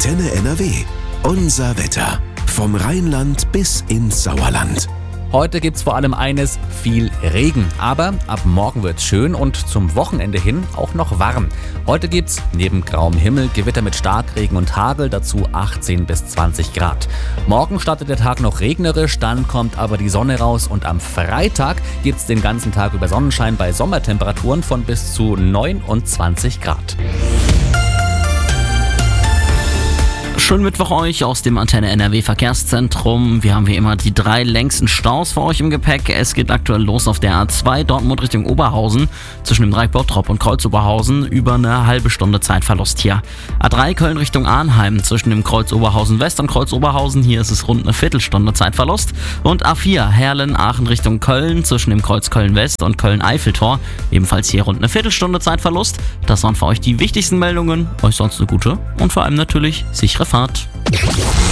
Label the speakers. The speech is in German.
Speaker 1: Antenne NRW. Unser Wetter. Vom Rheinland bis ins Sauerland.
Speaker 2: Heute gibt's vor allem eines, viel Regen. Aber ab morgen wird's schön und zum Wochenende hin auch noch warm. Heute gibt's neben grauem Himmel Gewitter mit Starkregen und Hagel, dazu 18 bis 20 Grad. Morgen startet der Tag noch regnerisch, dann kommt aber die Sonne raus und am Freitag gibt's den ganzen Tag über Sonnenschein bei Sommertemperaturen von bis zu 29 Grad.
Speaker 3: Schönen Mittwoch euch aus dem Antenne NRW Verkehrszentrum. Wir haben wie immer die 3 längsten Staus für euch im Gepäck. Es geht aktuell los auf der A2 Dortmund Richtung Oberhausen zwischen dem Dreieck Bottrop und Kreuz Oberhausen, über eine halbe Stunde Zeitverlust hier. A3 Köln Richtung Arnheim zwischen dem Kreuz Oberhausen West und Kreuz Oberhausen, hier ist es rund eine Viertelstunde Zeitverlust. Und A4 Herlen Aachen Richtung Köln zwischen dem Kreuz Köln West und Köln Eiffeltor, ebenfalls hier rund eine Viertelstunde Zeitverlust. Das waren für euch die wichtigsten Meldungen. Euch sonst eine gute und vor allem natürlich sichere Fahrt.